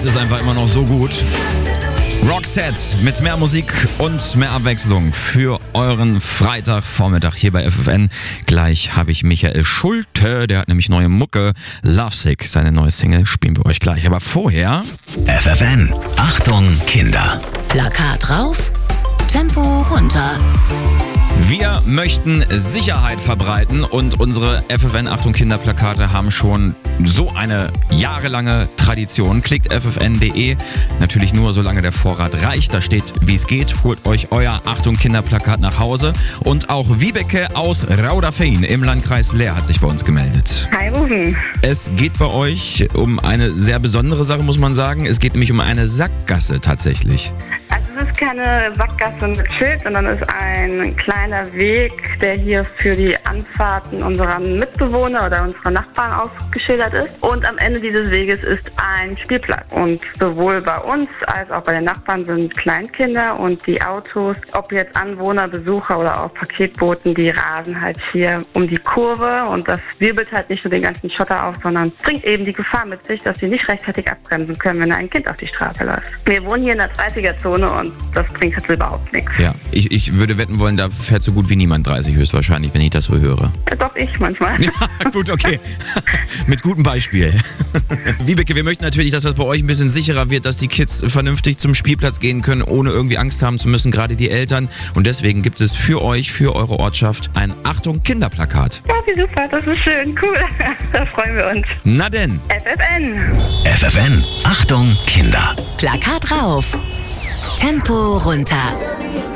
Es ist einfach immer noch so gut. Roxette mit mehr Musik und mehr Abwechslung für euren Freitagvormittag hier bei FFN. Gleich habe ich Michael Schulte, der hat nämlich neue Mucke. Lovesick, seine neue Single, spielen wir euch gleich. Aber vorher... FFN, Achtung Kinder. Plakat rauf, Tempo runter. Wir möchten Sicherheit verbreiten und unsere FFN Achtung Kinderplakate haben schon so eine jahrelange Tradition. Klickt ffn.de, natürlich nur solange der Vorrat reicht. Da steht, wie es geht. Holt euch euer Achtung Kinderplakat nach Hause. Und auch Wiebeke aus Rauderfehn im Landkreis Leer hat sich bei uns gemeldet. Hi Rufen. Es geht bei euch um eine sehr besondere Sache, muss man sagen. Es geht nämlich um eine Sackgasse tatsächlich. Also es ist keine Sackgasse mit Schild, sondern es ist ein kleiner Weg, der hier für die Anfahrten unserer Mitbewohner oder unserer Nachbarn ausgeschildert ist. Und am Ende dieses Weges ist ein Spielplatz. Und sowohl bei uns als auch bei den Nachbarn sind Kleinkinder und die Autos, ob jetzt Anwohner, Besucher oder auch Paketboten, die rasen halt hier um die Kurve. Und das wirbelt halt nicht nur den ganzen Schotter auf, sondern bringt eben die Gefahr mit sich, dass sie nicht rechtzeitig abbremsen können, wenn ein Kind auf die Straße läuft. Wir wohnen hier in der 30er-Zone und das bringt halt überhaupt nichts. Ja, ich würde wetten wollen, da fährt so gut wie niemand 30 höchstwahrscheinlich, wenn ich das so höre. Ja, doch, ich manchmal. Ja, gut, okay. Mit gutem Beispiel. Wiebeke, wir möchten natürlich, dass das bei euch ein bisschen sicherer wird, dass die Kids vernünftig zum Spielplatz gehen können, ohne irgendwie Angst haben zu müssen, gerade die Eltern. Und deswegen gibt es für euch, für eure Ortschaft, ein Achtung Kinderplakat. Ja, wie super, das ist schön, cool. Da freuen wir uns. Na denn. FFN. FFN, Achtung Kinder. Plakat rauf, Tempo runter.